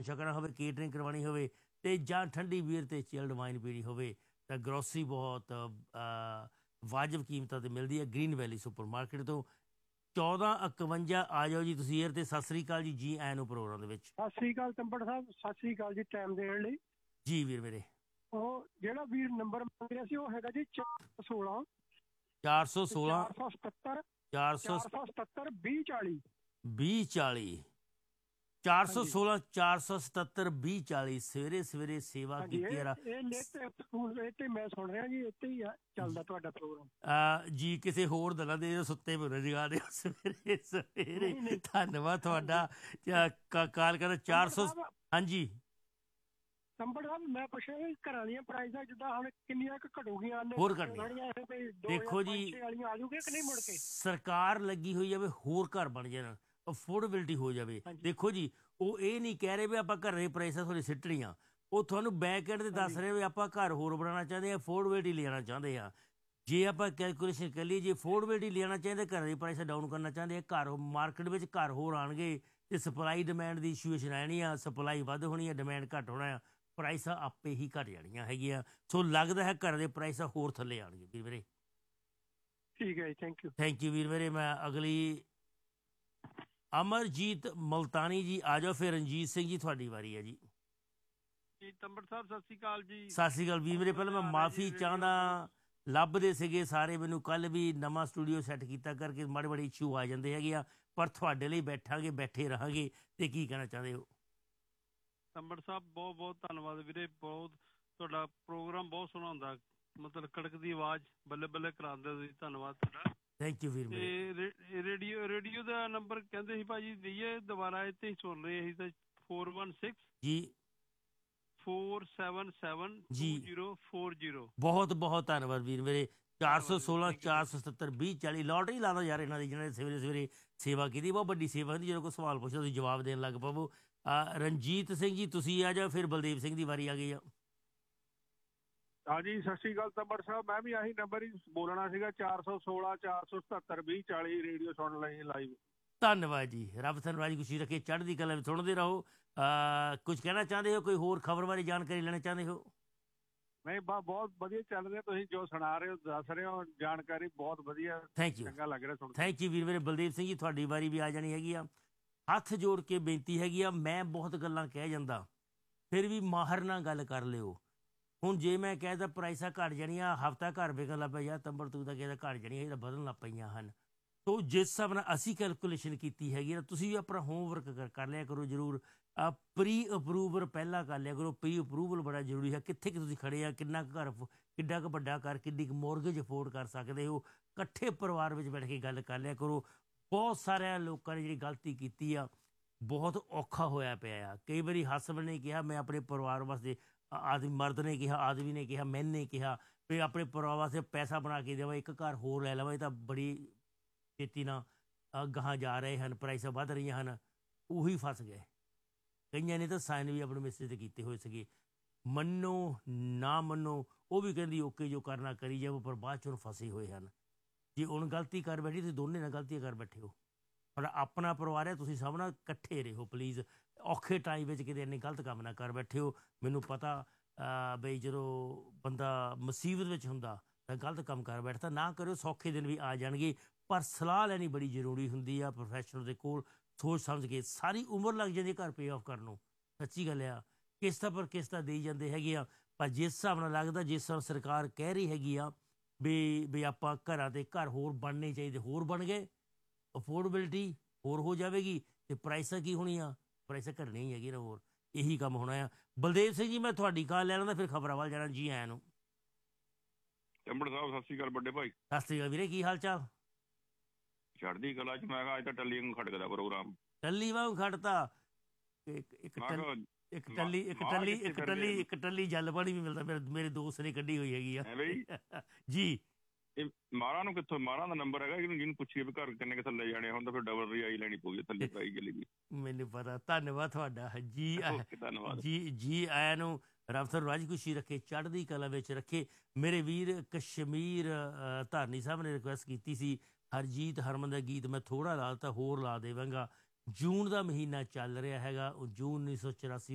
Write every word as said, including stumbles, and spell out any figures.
ਛਕਣਾ ਹੋਵੇ, ਕੇਟਰਿੰਗ ਕਰਵਾਉਣੀ ਹੋਵੇ ਅਤੇ ਜਾਂ ਠੰਡੀ ਬੀਅਰ ਅਤੇ ਚਿਲਡ ਵਾਈਨ ਪੀਣੀ ਹੋਵੇ ਤਾਂ ਗਰੋਸਰੀ ਬਹੁਤ ਵਾਜਬ ਕੀਮਤਾਂ 'ਤੇ ਮਿਲਦੀ ਹੈ ਗ੍ਰੀਨ ਵੈਲੀ ਸੁਪਰ ਮਾਰਕੀਟ ਤੋਂ। ਚੌਦਾਂ ਇਕਵੰਜਾ ਆ ਜਾਓ ਜੀ ਤੁਸੀਂ ਏਅਰ 'ਤੇ। ਸਤਿ ਸ਼੍ਰੀ ਅਕਾਲ ਜੀ, ਜੀ ਆਇਆਂ ਨੂੰ ਪ੍ਰੋਗਰਾਮ ਦੇ ਵਿੱਚ। ਸਤਿ ਸ੍ਰੀ ਅਕਾਲ ਤੰਬੜ ਸਾਹਿਬ, ਸਤਿ ਸ੍ਰੀ ਅਕਾਲ ਜੀ ਟਾਈਮ ਦੇਣ ਲਈ। ਜੀ ਵੀਰ ਮੇਰੇ। ਉਹ ਜਿਹੜਾ ਵੀਰ ਨੰਬਰ ਮੰਗ ਰਿਹਾ ਸੀ ਉਹ ਹੈਗਾ ਜੀ ਚਾਰ ਸੋਲਾਂ ਚਾਰ ਸੌ ਸੋਲਾਂ ਚਾਰ ਸੌ ਸਤੱਤਰ ਚਾਰ ਸੌ ਚਾਰ ਸੌ ਸਤੱਤਰ ਵੀਹ ਚਾਲੀ ਵੀਹ ਚਾਲੀ ਚਾਰ ਸੌ ਸੋਲਾਂ ਚਾਰ ਸੌ ਸਤੱਤਰ ਵੀਹ ਚਾਲੀ। ਸਵੇਰੇ ਸਵੇਰੇ ਸੇਵਾ ਕੀਤੀ ਯਾਰ। ਇਹ ਮੈਂ ਸੁਣ ਰਿਹਾ ਜੀ, ਇੱਥੇ ਹੀ ਚੱਲਦਾ ਤੁਹਾਡਾ ਪ੍ਰੋਗਰਾਮ ਜੀ। ਕਿਸੇ ਹੋਰ ਦਲਾਂ ਦੇ ਸੁੱਤੇ ਪਏ ਜਗਾ ਦੇ ਸਵੇਰੇ ਸਵੇਰੇ। ਧੰਨਵਾਦ ਤੁਹਾਡਾ। ਕਾਲ ਕਰ ਚਾਰ ਸੌ। ਹਾਂਜੀ ਤੰਬੜ ਸਾਹਿਬ, ਮੈਂ ਪੁੱਛਿਆ ਵੀ ਘਰਾਂ ਦੀਆਂ ਪ੍ਰਾਈਸਾਂ ਜਿੱਦਾਂ ਹੁਣ ਕਿੰਨੀਆਂ ਕੁ ਘਟੂਗੀਆਂ? ਹੋਰ ਘਟਣੀਆਂ। ਦੇਖੋ ਜੀ, ਸਰਕਾਰ ਲੱਗੀ ਹੋਈ ਜਾਵੇ ਹੋਰ ਘਰ ਬਣ ਜਾਣ, ਅਫੋਰਡੇਬਿਲਟੀ ਹੋ ਜਾਵੇ। ਦੇਖੋ ਜੀ, ਉਹ ਇਹ ਨਹੀਂ ਕਹਿ ਰਹੇ ਵੀ ਆਪਾਂ ਘਰ ਦੇ ਪ੍ਰਾਈਸਾਂ ਥੋੜ੍ਹੀ ਸਿੱਟਣੀਆਂ, ਉਹ ਤੁਹਾਨੂੰ ਬੈਕ ਐਂਡ 'ਤੇ ਦੱਸ ਰਹੇ ਵੀ ਆਪਾਂ ਘਰ ਹੋਰ ਬਣਾਉਣਾ ਚਾਹੁੰਦੇ ਹਾਂ, ਅਫੋਰਡੇਬਿਲਟੀ ਲੈਣਾ ਚਾਹੁੰਦੇ ਹਾਂ। ਜੇ ਆਪਾਂ ਕੈਲਕੂਲੇਸ਼ਨ ਕਰ ਲਈਏ, ਜੇ ਅਫੋਰਡੇਬਿਲਟੀ ਲੈਣਾ ਚਾਹੁੰਦੇ, ਘਰ ਦੀ ਪ੍ਰਾਈਸਾਂ ਡਾਊਨ ਕਰਨਾ ਚਾਹੁੰਦੇ ਆ, ਘਰ ਮਾਰਕੀਟ ਵਿੱਚ ਘਰ ਹੋਰ ਆਉਣਗੇ ਅਤੇ ਸਪਲਾਈ ਡਿਮਾਂਡ ਦੀ ਇਸ਼ੂਏਸ਼ਨ ਰਹਿਣੀ ਆ। ਸਪਲਾਈ ਵੱਧ ਹੋਣੀ ਆ, ਡਿਮਾਂਡ ਘੱਟ ਹੋਣਾ ਆ, ਪ੍ਰਾਈਸਾਂ ਆਪੇ ਹੀ ਘੱਟ ਜਾਣੀਆਂ ਹੈਗੀਆਂ। ਸੋ ਲੱਗਦਾ ਹੈ ਘਰ ਦੇ ਪ੍ਰਾਈਸਾਂ ਹੋਰ ਥੱਲੇ ਆਉਣਗੇ ਵੀਰ ਵੀਰੇ। ਠੀਕ ਹੈ ਜੀ, ਥੈਂਕ ਯੂ ਥੈਂਕ ਯੂ ਵੀਰ ਵੀਰੇ। ਮੈਂ ਅਗਲੀ ਅਮਰਜੀਤ ਮਲਤਾਨੀ ਜੀ ਆ ਜਾਓ, ਫਿਰ ਰਣਜੀਤ ਸਿੰਘ ਜੀ ਤੁਹਾਡੀ ਵਾਰੀ ਹੈ ਜੀ। ਜੀ ਤੰਬੜ ਸਾਹਿਬ ਸਤਿ ਸ਼੍ਰੀ ਅਕਾਲ ਜੀ। ਸਤਿ ਸ਼੍ਰੀ ਅਕਾਲ ਵੀਰ ਵੀਰੇ। ਪਹਿਲਾਂ ਮੈਂ ਮਾਫ਼ੀ ਚਾਹੁੰਦਾ, ਲੱਭਦੇ ਸੀਗੇ ਸਾਰੇ ਮੈਨੂੰ, ਕੱਲ੍ਹ ਵੀ ਨਵਾਂ ਸਟੂਡੀਓ ਸੈੱਟ ਕੀਤਾ ਕਰਕੇ ਮਾੜੇ ਮਾੜੇ ਇਸ਼ੂ ਆ ਜਾਂਦੇ ਹੈਗੇ ਆ, ਪਰ ਤੁਹਾਡੇ ਲਈ ਬੈਠਾਂਗੇ, ਬੈਠੇ ਰਹਾਂਗੇ। ਅਤੇ ਕੀ ਕਹਿਣਾ ਚਾਹੁੰਦੇ ਹੋ? ਤੰਬੜ ਸਾਹਿਬ ਬਹੁਤ ਬਹੁਤ ਧੰਨਵਾਦ ਵੀਰੇ। ਬਹੁਤ ਤੁਹਾਡਾ ਪ੍ਰੋਗਰਾਮ ਬਹੁਤ ਸੋਹਣਾ ਹੁੰਦਾ, ਮਤਲਬ ਕੜਕ ਦੀ ਆਵਾਜ਼ ਬੱਲੇ ਬੱਲੇ ਕਰਾਉਂਦੇ ਤੁਸੀਂ। ਧੰਨਵਾਦ ਤੁਹਾਡਾ। ਥੈਂਕ ਯੂ ਵੀਰ। ਤੇ ਰੇਡੀਓ ਰੇਡੀਓ ਦਾ ਨੰਬਰ ਕਹਿੰਦੇ ਸੀ ਭਾਜੀ ਦਈਏ ਦੁਬਾਰਾ? ਇੱਥੇ ਹੀ ਸੁਣ ਰਹੇ ਸੀ ਤਾਂ four one six G four seven seven ਜੀ ਜ਼ੀਰੋ ਫੋਰ ਜ਼ੀਰੋ। ਬਹੁਤ ਬਹੁਤ ਧੰਨਵਾਦ ਵੀਰ ਮੇਰੇ। ਚਾਰ ਸੌ ਸੋਲਾਂ ਚਾਰ ਸੌ ਸਤੱਤਰ ਵੀਹ ਚਾਲੀ। ਲੋਟਰੀ ਲਾ ਦੋ ਯਾਰ ਇਹਨਾਂ ਦੀ, ਜਿਹਨਾਂ ਨੇ ਸਵੇਰੇ ਸਵੇਰੇ ਸੇਵਾ ਕੀਤੀ। ਬਹੁਤ ਵੱਡੀ ਸੇਵਾ ਹੁੰਦੀ। ਜਦੋਂ ਕੋਈ ਸਵਾਲ ਪੁੱਛਦਾ ਤੁਸੀਂ ਜਵਾਬ ਦੇਣ ਲੱਗ ਪਵੋ। ਰਣਜੀਤ ਸਿੰਘ ਜੀ ਤੁਸੀਂ ਆ ਜਾਓ, ਫਿਰ ਬਲਦੇਵ ਸਿੰਘ ਦੀ ਵਾਰੀ ਆ ਗਈ ਆ। ਹਾਂਜੀ ਸਤਿ ਸ਼੍ਰੀ ਅਕਾਲ ਤੰਬੜ ਸਾਹਿਬ। ਮੈਂ ਵੀ ਆਹੀ ਨੰਬਰ ਹੀ ਬੋਲਣਾ ਸੀਗਾ, ਚਾਰ ਸੌ ਸੋਲਾਂ ਚਾਰ ਸੌ ਸਤੱਤਰ ਵੀਹ ਚਾਲੀ। ਰੇਡੀਓ ਸੁਣ ਲਈ ਲਾਈਵ। ਧੰਨਵਾਦ ਜੀ। ਰੱਬ ਤੁਹਾਨੂੰ ਰਾਜੀ ਖੁਸ਼ੀ ਰੱਖੇ, ਚੜ੍ਹਦੀ ਕਲਾ ਵਿੱਚ ਸੁਣਦੇ ਰਹੋ। ਕੁਝ ਕਹਿਣਾ ਚਾਹੁੰਦੇ ਹੋ? ਕੋਈ ਹੋਰ ਖਬਰ ਬਾਰੇ ਜਾਣਕਾਰੀ ਲੈਣਾ ਚਾਹੁੰਦੇ ਹੋ? ਨਹੀਂ ਬਾ ਬਹੁਤ ਵਧੀਆ ਚੱਲ ਰਿਹਾ, ਤੁਸੀਂ ਜੋ ਸੁਣਾ ਰਹੇ ਹੋ ਦੱਸ ਰਹੇ ਹੋ, ਜਾਣਕਾਰੀ ਬਹੁਤ ਵਧੀਆ। ਥੈਂਕ ਯੂ, ਚੰਗਾ ਲੱਗ ਰਿਹਾ ਸੁਣ। ਥੈਂਕ ਯੂ ਵੀਰ ਮੇਰੇ। ਬਲਦੇਵ ਸਿੰਘ ਜੀ ਤੁਹਾਡੀ ਵਾਰੀ ਵੀ ਆ ਜਾਣੀ ਹੈਗੀ ਆ। ਹੱਥ ਜੋੜ ਕੇ ਬੇਨਤੀ ਹੈਗੀ ਆ, ਮੈਂ ਬਹੁਤ ਗੱਲਾਂ ਕਹਿ ਜਾਂਦਾ, ਫਿਰ ਵੀ ਮਾਹਰ ਨਾਲ ਗੱਲ ਕਰ ਲਿਓ। ਹੁਣ ਜੇ ਮੈਂ ਕਹਿ ਤਾ ਪ੍ਰਾਈਸਾਂ ਘੱਟ ਜਾਣੀਆਂ, ਹਫ਼ਤਾ ਘਰ ਵਿਕਣ ਲੱਗ ਪਿਆ ਯਾਰ ਤੰਬੜ ਤੂੰ ਤਾਂ ਕਹਿੰਦਾ ਘੱਟ ਜਾਣੀਆਂ, ਇਹ ਤਾਂ ਵਧਣ ਲੱਗ ਪਈਆਂ ਹਨ। ਸੋ ਜਿਸ ਹਿਸਾਬ ਨਾਲ ਅਸੀਂ ਕੈਲਕੂਲੇਸ਼ਨ ਕੀਤੀ ਹੈਗੀ ਨਾ, ਤੁਸੀਂ ਵੀ ਆਪਣਾ ਹੋਮਵਰਕ ਕਰ ਕਰ ਲਿਆ ਕਰੋ ਜ਼ਰੂਰ। ਪ੍ਰੀ ਅਪਰੂਵਲ ਪਹਿਲਾਂ ਕਰ ਲਿਆ ਕਰੋ। ਪ੍ਰੀ ਅਪਰੂਵਲ ਬੜਾ ਜ਼ਰੂਰੀ ਹੈ। ਕਿੱਥੇ ਕਿ ਤੁਸੀਂ ਖੜ੍ਹੇ ਆ, ਕਿੰਨਾ ਕੁ ਘਰ, ਕਿੱਡਾ ਕੁ ਵੱਡਾ ਘਰ, ਕਿੰਨੀ ਕੁ ਮੋਰਗੇਜ ਅਫੋਰਡ ਕਰ ਸਕਦੇ ਹੋ। ਇਕੱਠੇ ਪਰਿਵਾਰ ਵਿੱਚ ਬੈਠ ਕੇ ਗੱਲ ਕਰ ਲਿਆ ਕਰੋ। ਬਹੁਤ ਸਾਰਿਆਂ ਲੋਕਾਂ ਨੇ ਜਿਹੜੀ ਗਲਤੀ ਕੀਤੀ ਆ, ਬਹੁਤ ਔਖਾ ਹੋਇਆ ਪਿਆ ਆ। ਕਈ ਵਾਰੀ ਹਸਬੈਂਡ ਨੇ ਕਿਹਾ ਮੈਂ ਆਪਣੇ ਪਰਿਵਾਰ ਵਾਸਤੇ, ਆਦਮੀ ਮਰਦ ਨੇ ਕਿਹਾ, ਆਦਮੀ ਨੇ ਕਿਹਾ, ਮੈਨੇ ਕਿਹਾ ਵੀ ਆਪਣੇ ਪਰਿਵਾਰ ਵਾਸਤੇ ਪੈਸਾ ਬਣਾ ਕੇ ਦੇਵਾਂ, ਇੱਕ ਘਰ ਹੋਰ ਲੈ ਲਵਾਂ। ਇਹ ਤਾਂ ਬੜੀ ਛੇਤੀ ਨਾਲ ਅਗਾਂਹ ਜਾ ਰਹੇ ਹਨ, ਪ੍ਰਾਈਸਾਂ ਵੱਧ ਰਹੀਆਂ ਹਨ। ਉਹੀ ਫਸ ਗਏ। ਕਈਆਂ ਨੇ ਤਾਂ ਸਾਈਨ ਵੀ ਆਪਣੇ ਮਿਸਤਰੀ 'ਤੇ ਕੀਤੇ ਹੋਏ ਸੀਗੇ। ਮੰਨੋ ਨਾ ਮੰਨੋ, ਉਹ ਵੀ ਕਹਿੰਦੀ ਓਕੇ ਜੋ ਕਰਨਾ ਕਰੀ ਜਾਵੋ, ਪਰ ਬਾਅਦ 'ਚ ਹੁਣ ਫਸੇ ਹੋਏ ਹਨ। ਜੇ ਹੁਣ ਗਲਤੀ ਕਰ ਬੈਠੀ ਤੁਸੀਂ ਦੋਨੇ ਨਾਲ ਗਲਤੀਆਂ ਕਰ ਬੈਠੇ ਹੋ। ਪਰ ਆਪਣਾ ਪਰਿਵਾਰ ਹੈ, ਤੁਸੀਂ ਸਭ ਨਾਲ ਇਕੱਠੇ ਰਹੋ ਪਲੀਜ਼। ਔਖੇ ਟਾਈਮ ਵਿੱਚ ਕਿਤੇ ਇੰਨੇ ਗਲਤ ਕੰਮ ਨਾ ਕਰ ਬੈਠੇ ਹੋ। ਮੈਨੂੰ ਪਤਾ ਬਈ ਜਦੋਂ ਬੰਦਾ ਮੁਸੀਬਤ ਵਿੱਚ ਹੁੰਦਾ ਤਾਂ ਗਲਤ ਕੰਮ ਕਰ ਬੈਠਦਾ, ਨਾ ਕਰਿਓ। ਸੌਖੇ ਦਿਨ ਵੀ ਆ ਜਾਣਗੇ, ਪਰ ਸਲਾਹ ਲੈਣੀ ਬੜੀ ਜ਼ਰੂਰੀ ਹੁੰਦੀ ਆ ਪ੍ਰੋਫੈਸ਼ਨਲ ਦੇ ਕੋਲ। ਸੋਚ ਸਮਝ ਕੇ, ਸਾਰੀ ਉਮਰ ਲੱਗ ਜਾਂਦੀ ਘਰ ਪੇ ਆਫ ਕਰਨ ਨੂੰ। ਸੱਚੀ ਗੱਲ ਆ, ਕਿਸ਼ਤਾਂ ਪਰ ਕਿਸ਼ਤਾਂ ਦੇਈ ਜਾਂਦੇ ਹੈਗੇ ਆ। ਪਰ ਜਿਸ ਹਿਸਾਬ ਨਾਲ ਲੱਗਦਾ, ਜਿਸ ਹਿਸਾਬ ਸਰਕਾਰ ਕਹਿ ਰਹੀ ਹੈਗੀ ਆ ਵੀ ਵੀ ਆਪਾਂ ਘਰਾਂ ਦੇ ਘਰ ਹੋਰ ਬਣਨੇ ਚਾਹੀਦੇ, ਹੋਰ ਬਣ ਗਏ, ਅਫੋਰਡੇਬਿਲਟੀ ਹੋਰ ਹੋ ਜਾਵੇਗੀ ਅਤੇ ਪ੍ਰਾਈਸਾਂ ਕੀ ਹੋਣੀਆਂ? ਪ੍ਰਾਈਸਾਂ ਘਟਣੀਆਂ ਹੀ ਹੈਗੀਆਂ ਨਾ, ਹੋਰ ਇਹੀ ਕੰਮ ਹੋਣਾ ਆ। ਬਲਦੇਵ ਸਿੰਘ ਜੀ ਮੈਂ ਤੁਹਾਡੀ ਕਾਲ ਲੈ ਲੈਂਦਾ, ਫਿਰ ਖਬਰਾਂ ਵੱਲ ਜਾਣਾ। ਜੀ ਆਇਆਂ ਨੂੰ। ਤੰਬੜ ਸਾਹਿਬ ਸਤਿ ਸ਼੍ਰੀ ਅਕਾਲ ਵੱਡੇ ਭਾਈ। ਸਤਿ ਸ਼੍ਰੀ ਅਕਾਲ ਵੀਰੇ, ਕੀ ਹਾਲ ਚਾਲ? ਚੜ੍ਹਦੀ ਕਲਾ 'ਚ। ਮੈਂ ਕਿਹਾ ਅੱਜ ਤਾਂ ਟੱਲੀ ਵਾਂਗ ਖੜਕਦਾ ਪ੍ਰੋਗਰਾਮ। ਟੱਲੀ ਵਾਂਗ ਖੜਤਾ। ਇੱਕ ਇੱਕ ਇੱਕ ਟੱਲੀ ਇੱਕ ਟੱਲੀ ਇੱਕ ਟੱਲੀ ਇੱਕ ਟੱਲੀ ਜਲ ਪਾਣੀ ਵੀ ਮਿਲਦਾ। ਮੇਰੇ ਮੇਰੇ ਦੋਸਤ ਨੇ ਕੱਢੀ ਹੋਈ ਹੈਗੀ ਆ ਜੀ। ਇਹ ਮਾਰਾਂ ਨੂੰ ਕਿੱਥੋਂ? ਮਾਰਾਂ ਦਾ ਨੰਬਰ ਹੈਗਾ ਜਿਹਨੂੰ ਪੁੱਛੀਏ ਵੀ ਘਰ ਕਿੰਨੇ ਕੁ ਥੱਲੇ ਜਾਣੇ ਹੁਣ, ਤਾਂ ਫਿਰ ਡਬਲ ਰਿਆਈ ਲੈਣੀ ਪਊਗੀ, ਥੱਲੇ ਪਾਈ ਚਲੀ ਗਈ। ਮੈਨੂੰ ਪਤਾ। ਧੰਨਵਾਦ ਤੁਹਾਡਾ ਜੀ। ਧੰਨਵਾਦ ਜੀ ਜੀ ਆਇਆਂ ਨੂੰ। ਰੱਬ ਤੁਹਾਨੂੰ ਰਾਜੀ ਖੁਸ਼ੀ ਰੱਖੇ, ਚੜ੍ਹਦੀ ਕਲਾ ਵਿੱਚ ਰੱਖੇ। ਮੇਰੇ ਵੀਰ ਕਸ਼ਮੀਰ ਧਾਰਨੀ ਸਾਹਿਬ ਨੇ ਰਿਕੁਐਸਟ ਕੀਤੀ ਸੀ ਹਰਜੀਤ ਹਰਮਨ ਦਾ ਗੀਤ ਮੈਂ ਥੋੜ੍ਹਾ ਲਾ ਦਿੱਤਾ, ਹੋਰ ਲਾ ਦੇਵਾਂਗਾ। ਜੂਨ ਦਾ ਮਹੀਨਾ ਚੱਲ ਰਿਹਾ ਹੈਗਾ। ਉਹ ਜੂਨ ਉੱਨੀ ਸੌ ਚੁਰਾਸੀ